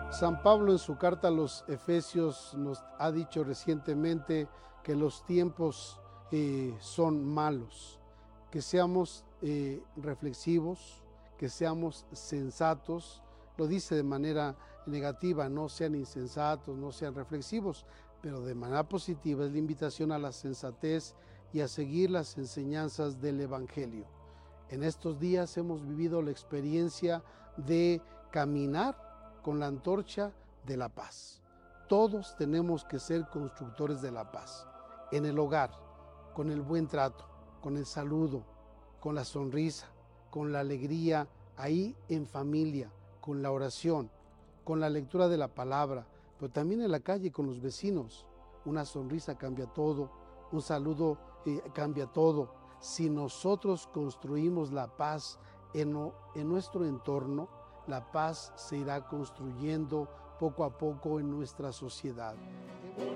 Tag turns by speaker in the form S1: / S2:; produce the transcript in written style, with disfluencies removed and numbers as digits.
S1: San Pablo en su carta a los Efesios nos ha dicho recientemente que los tiempos son malos, que seamos reflexivos, que seamos sensatos. Lo dice de manera negativa, no sean insensatos, no sean reflexivos, pero de manera positiva es la invitación a la sensatez y a seguir las enseñanzas del Evangelio. En estos días hemos vivido la experiencia de caminar con la antorcha de la paz. Todos tenemos que ser constructores de la paz. En el hogar, con el buen trato, con el saludo, con la sonrisa, con la alegría, ahí en familia, con la oración, con la lectura de la palabra, pero también en la calle con los vecinos. Una sonrisa cambia todo, un saludo cambia todo. Si nosotros construimos la paz en nuestro entorno, la paz se irá construyendo poco a poco en nuestra sociedad.